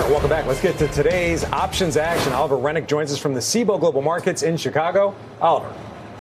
right, welcome back. Let's get to today's options action. Oliver Rennick joins us from the Cboe Global Markets in Chicago. Oliver.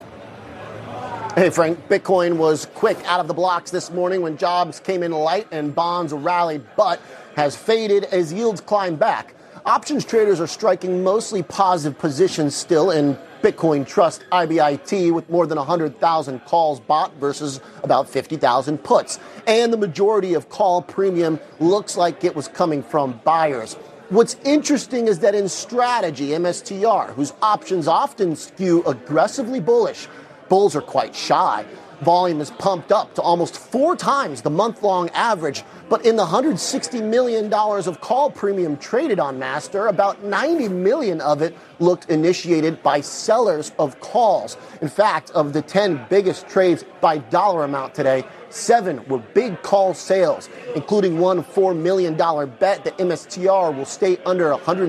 Hey, Frank. Bitcoin was quick out of the blocks this morning when jobs came in light and bonds rallied, but has faded as yields climb back. Options traders are striking mostly positive positions still in Bitcoin Trust IBIT with more than 100,000 calls bought versus about 50,000 puts. And the majority of call premium looks like it was coming from buyers. What's interesting is that in strategy, MSTR, whose options often skew aggressively bullish, bulls are quite shy. Volume is pumped up to almost 4 times the month-long average. But in the $160 million of call premium traded on Master, about 90 million of it looked initiated by sellers of calls. In fact, of the 10 biggest trades by dollar amount today, 7 were big call sales, including one $4 million bet that MSTR will stay under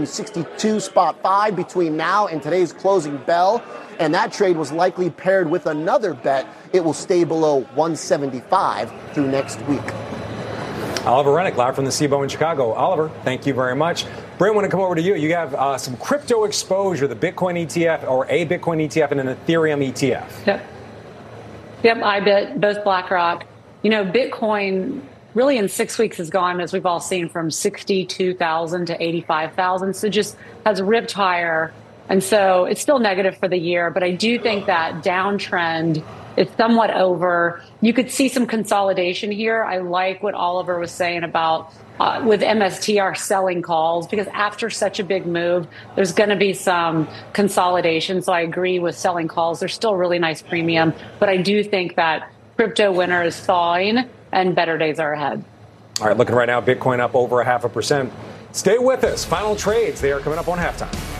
162.5 between now and today's closing bell. And that trade was likely paired with another bet. It will stay below 175 through next week. Oliver Rennick, live from the Cboe in Chicago. Oliver, thank you very much. Brent, I want to come over to you. You have some crypto exposure, the Bitcoin ETF, or a Bitcoin ETF and an Ethereum ETF. Yep, I bet both BlackRock. You know, Bitcoin really in 6 weeks has gone, as we've all seen, from 62,000 to 85,000. So just has ripped higher. And so it's still negative for the year. But I do think that downtrend is somewhat over. You could see some consolidation here. I like what Oliver was saying about with MSTR selling calls, because after such a big move, there's going to be some consolidation. So I agree with selling calls. There's still really nice premium. But I do think that crypto winter is thawing and better days are ahead. All right, looking right now, Bitcoin up over 0.5%. Stay with us. Final trades, they are coming up on halftime.